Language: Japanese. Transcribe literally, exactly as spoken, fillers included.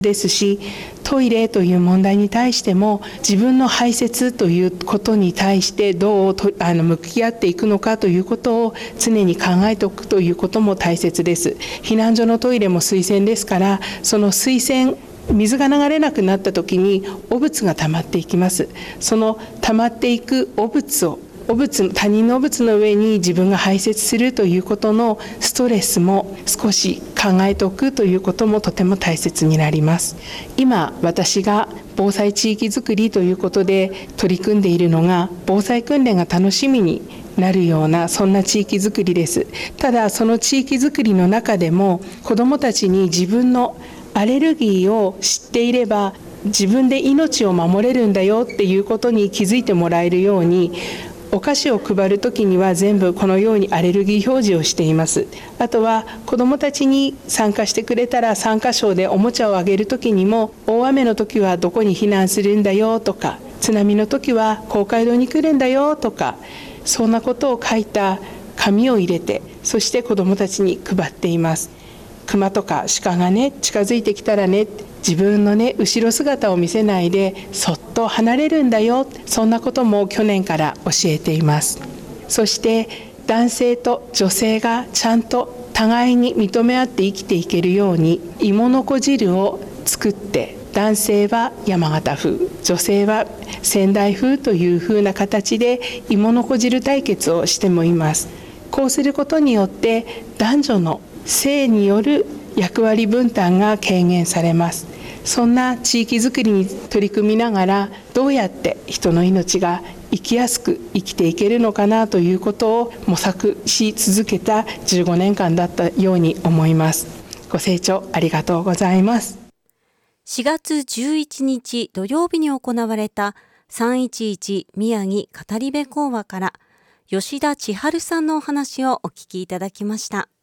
ですし、トイレという問題に対しても自分の排泄ということに対してどうとあの向き合っていくのかということを常に考えておくということも大切です。避難所のトイレも水洗ですから、その水洗水が流れなくなった時に汚物が溜まっていきます。その溜まっていく汚物を汚物他人の汚物の上に自分が排泄するということのストレスも少し考えておくということもとても大切になります。今私が防災地域づくりということで取り組んでいるのが、防災訓練が楽しみになるようなそんな地域づくりです。ただその地域づくりの中でも子どもたちに自分のアレルギーを知っていれば自分で命を守れるんだよっていうことに気づいてもらえるように、お菓子を配るときには全部このようにアレルギー表示をしています。あとは子どもたちに参加してくれたら参加賞でおもちゃをあげるときにも、大雨の時はどこに避難するんだよとか、津波の時は公会堂に来るんだよとか、そんなことを書いた紙を入れて、そして子どもたちに配っています。熊とか鹿がね近づいてきたらね、自分のね後ろ姿を見せないでそっと離れるんだよ、そんなことも去年から教えています。そして男性と女性がちゃんと互いに認め合って生きていけるように芋の子汁を作って、男性は山形風、女性は仙台風という風な形で芋の子汁対決をしてもいます。こうすることによって男女の性による役割分担が軽減されます。そんな地域づくりに取り組みながら、どうやって人の命が生きやすく生きていけるのかなということを模索し続けたじゅうごねんかんだったように思います。ご清聴ありがとうございます。 しがつじゅういちにち土曜日に行われたさんいちいち宮城語り部講話から吉田千春さんのお話をお聞きいただきました。